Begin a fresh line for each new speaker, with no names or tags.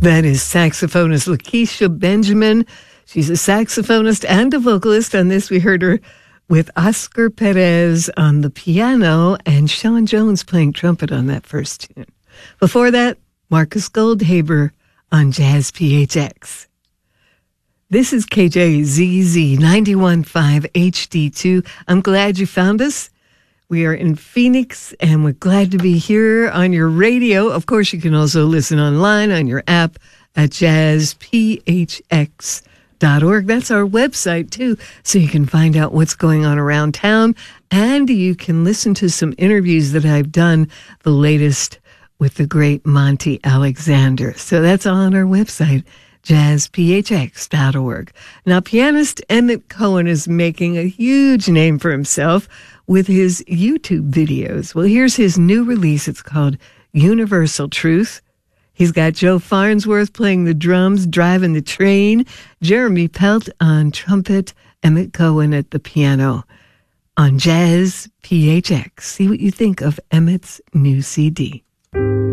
That is saxophonist Lakeisha Benjamin. She's a saxophonist and a vocalist. On this, we heard her with Oscar Perez on the piano and Sean Jones playing trumpet on that first tune. Before that, Marcus Goldhaber on Jazz PHX. This is KJZZ 91.5 HD2. I'm glad you found us. We are in Phoenix, and we're glad to be here on your radio. Of course, you can also listen online on your app at jazzphx.org. That's our website, too, so you can find out what's going on around town, and you can listen to some interviews that I've done, the latest with the great Monty Alexander. So that's all on our website, jazzphx.org. Now, pianist Emmett Cohen is making a huge name for himself with his YouTube videos. Well, here's his new release. It's called Universal Truth. He's got Joe Farnsworth playing the drums, driving the train, Jeremy Pelt on trumpet, Emmett Cohen at the piano on Jazz PHX. See what you think of Emmett's new CD.